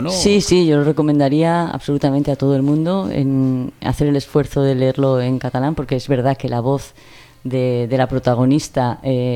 ¿no? Sí, yo lo recomendaría absolutamente a todo el mundo en hacer el esfuerzo de leerlo en catalán, porque es verdad que la voz de la protagonista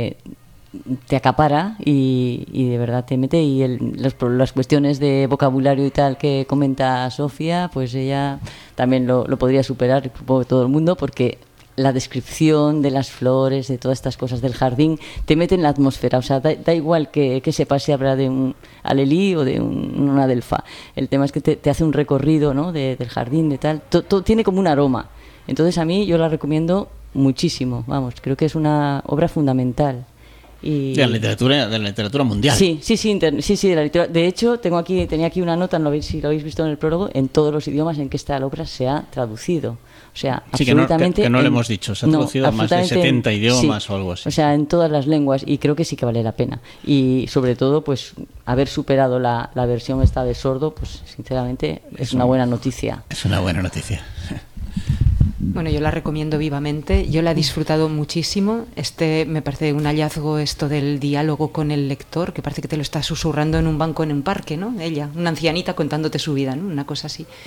te acapara y de verdad te mete, y las cuestiones de vocabulario y tal que comenta Sofía, pues ella también lo podría superar, supongo que todo el mundo, porque la descripción de las flores, de todas estas cosas del jardín, te mete en la atmósfera. O sea, da igual que sepas si habla de un alelí o de una adelfa. El tema es que te hace un recorrido, ¿no?, del jardín, de tal. Todo tiene como un aroma. Entonces a mí yo la recomiendo muchísimo. Vamos, creo que es una obra fundamental. De la literatura mundial. Sí, de la literatura. De hecho, tenía aquí una nota, no sé si lo habéis visto en el prólogo, en todos los idiomas en que esta obra se ha traducido. O sea, sí, absolutamente... que no lo hemos dicho, se ha traducido a más de 70 idiomas o algo así. O sea, en todas las lenguas, y creo que sí que vale la pena. Y sobre todo, pues, haber superado la versión esta de sordo, pues, sinceramente, es una buena noticia. Es una buena noticia. Bueno, yo la recomiendo vivamente, yo la he disfrutado muchísimo. Me parece un hallazgo esto del diálogo con el lector, que parece que te lo está susurrando en un banco en un parque, ¿no? Ella, una ancianita contándote su vida, ¿no? Una cosa así.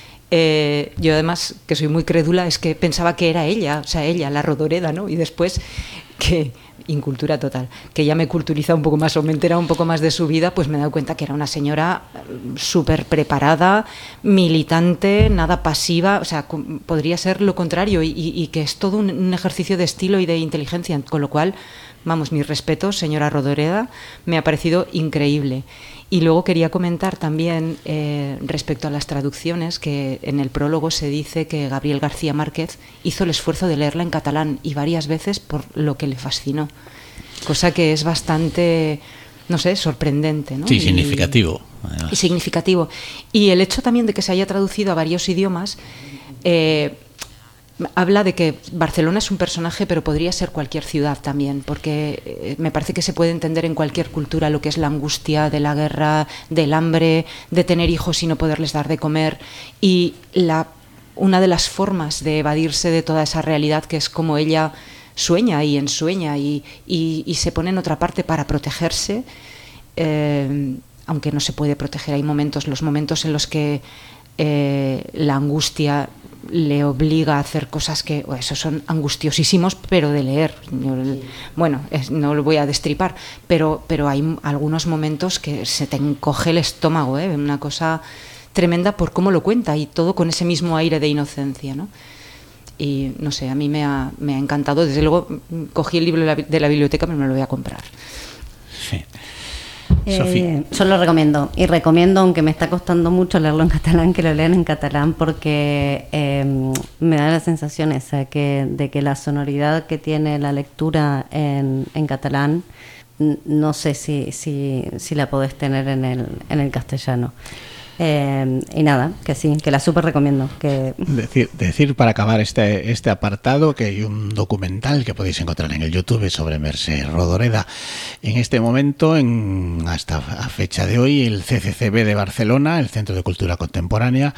Yo además, que soy muy crédula, es que pensaba que era ella, o sea, ella, la Rodoreda, ¿no? Y después, que incultura total, que ya me culturiza un poco más o me entera un poco más de su vida, pues me he dado cuenta que era una señora súper preparada, militante, nada pasiva, o sea, podría ser lo contrario, y que es todo un ejercicio de estilo y de inteligencia, con lo cual, vamos, mis respetos, señora Rodoreda, me ha parecido increíble. Y luego quería comentar también respecto a las traducciones, que en el prólogo se dice que Gabriel García Márquez hizo el esfuerzo de leerla en catalán, y varias veces, por lo que le fascinó, cosa que es bastante, no sé, sorprendente, ¿no? Sí, significativo. Y significativo. Y el hecho también de que se haya traducido a varios idiomas habla de que Barcelona es un personaje, pero podría ser cualquier ciudad también, porque me parece que se puede entender en cualquier cultura lo que es la angustia de la guerra, del hambre, de tener hijos y no poderles dar de comer, y una de las formas de evadirse de toda esa realidad, que es como ella sueña y ensueña y se pone en otra parte para protegerse, aunque no se puede proteger. Hay los momentos en los que la angustia le obliga a hacer cosas que, esos son angustiosísimos, pero de leer. Bueno, no lo voy a destripar, pero hay algunos momentos que se te encoge el estómago, una cosa tremenda por cómo lo cuenta, y todo con ese mismo aire de inocencia, ¿no? Y no sé, a mí me ha encantado. Desde luego cogí el libro de la biblioteca, pero me lo voy a comprar. Sí. Yo lo recomiendo, y recomiendo, aunque me está costando mucho leerlo en catalán, que lo lean en catalán, porque me da la sensación esa de que la sonoridad que tiene la lectura en catalán, no sé si la podés tener en el castellano. Y nada, que sí, que la súper recomiendo. Decir para acabar este apartado que hay un documental que podéis encontrar en el YouTube sobre Mercè Rodoreda. En este momento, hasta a fecha de hoy, el CCCB de Barcelona, el Centro de Cultura Contemporánea,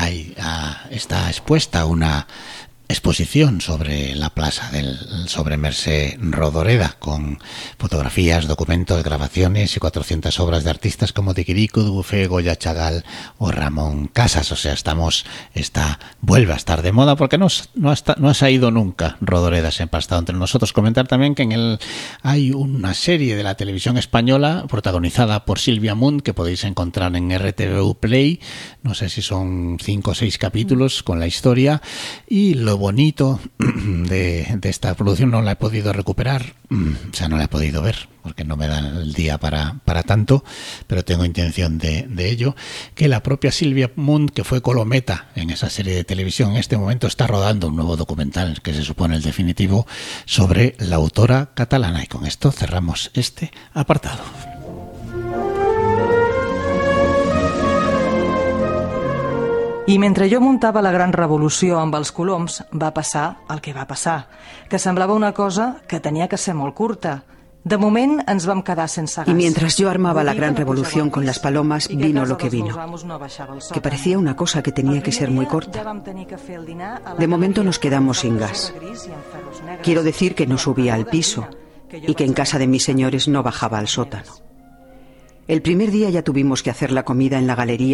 está expuesta una exposición sobre la plaza sobre Mercè Rodoreda, con fotografías, documentos, grabaciones y 400 obras de artistas como de Quirico, Dubufé, Goya Chagall o Ramón Casas. O sea, vuelve a estar de moda, porque no ha ido nunca Rodoreda, siempre ha estado entre nosotros. Comentar también que hay una serie de la televisión española protagonizada por Silvia Munt, que podéis encontrar en RTV Play. No sé si son 5 o 6 capítulos con la historia, y lo bonito de esta producción no la he podido recuperar, o sea, no la he podido ver porque no me dan el día para tanto, pero tengo intención de ello, que la propia Silvia Munt, que fue colometa en esa serie de televisión, en este momento está rodando un nuevo documental, que se supone el definitivo, sobre la autora catalana. Y con esto cerramos este apartado. I mentre jo muntava la gran revolució amb els coloms, va passar el que va passar, que semblava una cosa que tenia que ser molt curta. De moment ens vam quedar sense gas. Y mientras yo armaba la gran revolución con las palomas, vino lo que vino, que parecía una cosa que tenía que ser muy corta. De momento nos quedamos sin gas. Quiero decir que no subía al piso y que en casa de mis señores no bajaba al sótano. El primer día ya tuvimos que hacer la comida en la galería